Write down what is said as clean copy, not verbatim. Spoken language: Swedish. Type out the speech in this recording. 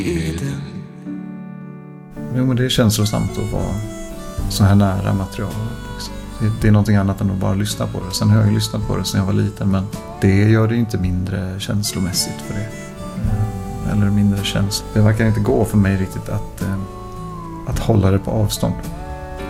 Jo, men det är känslosamt att vara så här nära material. Liksom. Det är någonting annat än att bara lyssna på det. Sen har jag lyssnat på det sedan jag var liten, men det gör det inte mindre känslomässigt för det. Eller mindre känsla. Det verkar inte gå för mig riktigt att hålla det på avstånd.